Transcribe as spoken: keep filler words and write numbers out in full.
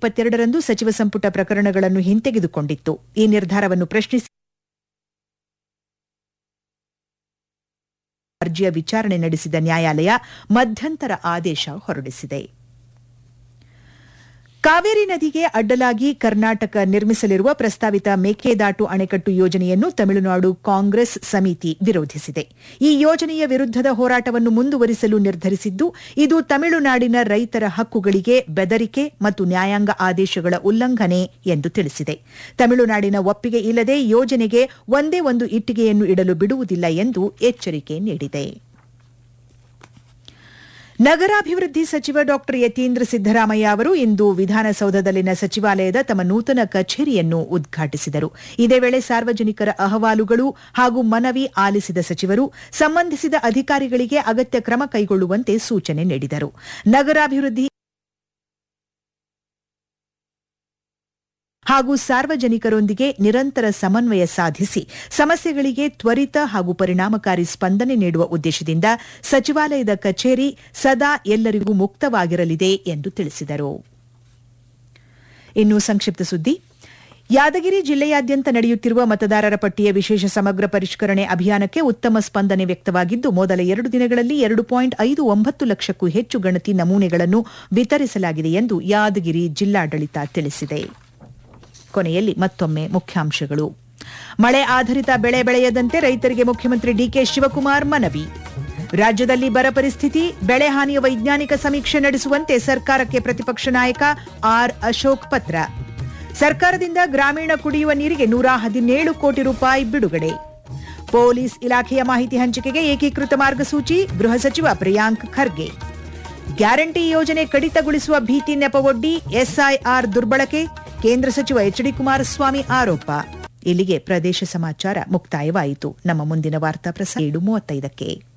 ಇಪ್ಪತ್ತೆರಡರಂದು ಸಚಿವ ಸಂಪುಟ ಪ್ರಕರಣಗಳನ್ನು ಹಿಂತೆಗೆದುಕೊಂಡಿತ್ತು. ಈ ನಿರ್ಧಾರವನ್ನು ಪ್ರಶ್ನಿಸಿ ಅರ್ಜಿಯ ವಿಚಾರಣೆ ನಡೆಸಿದ ನ್ಯಾಯಾಲಯ ಮಧ್ಯಂತರ ಆದೇಶ ಹೊರಡಿಸಿದೆ. ಕಾವೇರಿ ನದಿಗೆ ಅಡ್ಡಲಾಗಿ ಕರ್ನಾಟಕ ನಿರ್ಮಿಸಲಿರುವ ಪ್ರಸ್ತಾವಿತ ಮೇಕೆದಾಟು ಅಣೆಕಟ್ಟು ಯೋಜನೆಯನ್ನು ತಮಿಳುನಾಡು ಕಾಂಗ್ರೆಸ್ ಸಮಿತಿ ವಿರೋಧಿಸಿದೆ. ಈ ಯೋಜನೆಯ ವಿರುದ್ದದ ಹೋರಾಟವನ್ನು ಮುಂದುವರಿಸಲು ನಿರ್ಧರಿಸಿದ್ದು, ಇದು ತಮಿಳುನಾಡಿನ ರೈತರ ಹಕ್ಕುಗಳಿಗೆ ಬೆದರಿಕೆ ಮತ್ತು ನ್ಯಾಯಾಂಗ ಆದೇಶಗಳ ಉಲ್ಲಂಘನೆ ಎಂದು ತಿಳಿಸಿದೆ. ತಮಿಳುನಾಡಿನ ಒಪ್ಪಿಗೆ ಇಲ್ಲದೆ ಯೋಜನೆಗೆ ಒಂದೇ ಒಂದು ಇಟ್ಟಿಗೆಯನ್ನು ಇಡಲು ಬಿಡುವುದಿಲ್ಲ ಎಂದು ಎಚ್ಚರಿಕೆ ನೀಡಿದೆ. ನಗರಾಭಿವೃದ್ಧಿ ಸಚಿವ ಡಾ ಯತೀಂದ್ರ ಸಿದ್ದರಾಮಯ್ಯ ಅವರು ಇಂದು ವಿಧಾನಸೌಧದಲ್ಲಿನ ಸಚಿವಾಲಯದ ತಮ್ಮ ನೂತನ ಕಚೇರಿಯನ್ನು ಉದ್ಘಾಟಿಸಿದರು. ಇದೇ ವೇಳೆ ಸಾರ್ವಜನಿಕರ ಅಹವಾಲುಗಳು ಹಾಗೂ ಮನವಿ ಆಲಿಸಿದ ಸಚಿವರು ಸಂಬಂಧಿಸಿದ ಅಧಿಕಾರಿಗಳಿಗೆ ಅಗತ್ಯ ಕ್ರಮ ಕೈಗೊಳ್ಳುವಂತೆ ಸೂಚನೆ ನೀಡಿದರು. ನಗರಾಭಿವೃದ್ಧಿ ಹಾಗೂ ಸಾರ್ವಜನಿಕರೊಂದಿಗೆ ನಿರಂತರ ಸಮನ್ವಯ ಸಾಧಿಸಿ ಸಮಸ್ಯೆಗಳಿಗೆ ತ್ವರಿತ ಹಾಗೂ ಪರಿಣಾಮಕಾರಿ ಸ್ಪಂದನೆ ನೀಡುವ ಉದ್ದೇಶದಿಂದ ಸಚಿವಾಲಯದ ಕಚೇರಿ ಸದಾ ಎಲ್ಲರಿಗೂ ಮುಕ್ತವಾಗಿರಲಿದೆ ಎಂದು ತಿಳಿಸಿದರು. ಇನ್ನು ಸಂಕ್ಷಿಪ್ತ ಸುದ್ದಿ. ಯಾದಗಿರಿ ಜಿಲ್ಲೆಯಾದ್ಯಂತ ನಡೆಯುತ್ತಿರುವ ಮತದಾರರ ಪಟ್ಟಿಯ ವಿಶೇಷ ಸಮಗ್ರ ಪರಿಷ್ಕರಣೆ ಅಭಿಯಾನಕ್ಕೆ ಉತ್ತಮ ಸ್ಪಂದನೆ ವ್ಯಕ್ತವಾಗಿದ್ದು, ಮೊದಲ ಎರಡು ದಿನಗಳಲ್ಲಿ ಎರಡು ಪಾಯಿಂಟ್ ಐದು ಒಂಬತ್ತು ಲಕ್ಷಕ್ಕೂ ಹೆಚ್ಚು ಗಣತಿ ನಮೂನೆಗಳನ್ನು ವಿತರಿಸಲಾಗಿದೆ ಎಂದು ಯಾದಗಿರಿ ಜಿಲ್ಲಾಡಳಿತ ತಿಳಿಸಿದೆ. ಕೊನೆಯಲ್ಲಿ ಮತ್ತೊಮ್ಮೆ ಮುಖ್ಯಾಂಶಗಳು. ಮಳೆ ಆಧಾರಿತ ಬೆಳೆ ಬೆಳೆಯದಂತೆ ರೈತರಿಗೆ ಮುಖ್ಯಮಂತ್ರಿ ಡಿಕೆ ಶಿವಕುಮಾರ್ ಮನವಿ. ರಾಜ್ಯದಲ್ಲಿ ಬರ ಪರಿಸ್ಥಿತಿ, ಬೆಳೆ ಹಾನಿಯ ವೈಜ್ಞಾನಿಕ ಸಮೀಕ್ಷೆ ನಡೆಸುವಂತೆ ಸರ್ಕಾರಕ್ಕೆ ಪ್ರತಿಪಕ್ಷ ನಾಯಕ ಆರ್ ಅಶೋಕ್ ಪತ್ರ. ಸರ್ಕಾರದಿಂದ ಗ್ರಾಮೀಣ ಕುಡಿಯುವ ನೀರಿಗೆ ನೂರ ಹದಿನೇಳು ಕೋಟಿ ರೂಪಾಯಿ ಬಿಡುಗಡೆ. ಪೊಲೀಸ್ ಇಲಾಖೆಯ ಮಾಹಿತಿ ಹಂಚಿಕೆಗೆ ಏಕೀಕೃತ ಮಾರ್ಗಸೂಚಿ, ಗೃಹ ಸಚಿವ ಪ್ರಿಯಾಂಕ್ ಖರ್ಗೆ. ಗ್ಯಾರಂಟಿ ಯೋಜನೆ ಕಡಿತಗೊಳಿಸುವ ಭೀತಿ ನೆಪವೊಡ್ಡಿ ಎಸ್ಐಆರ್ ದುರ್ಬಳಕೆ, ಕೇಂದ್ರ ಸಚಿವ ಎಚ್ ಡಿ ಕುಮಾರಸ್ವಾಮಿ ಆರೋಪ. ಇಲ್ಲಿಗೆ ಪ್ರದೇಶ ಸಮಾಚಾರ ಮುಕ್ತಾಯವಾಯಿತು. ನಮ್ಮ ಮುಂದಿನ ವಾರ್ತಾ ಪ್ರಸಾರ ಏಳು ಮೂವತ್ತೈದಕ್ಕೆ.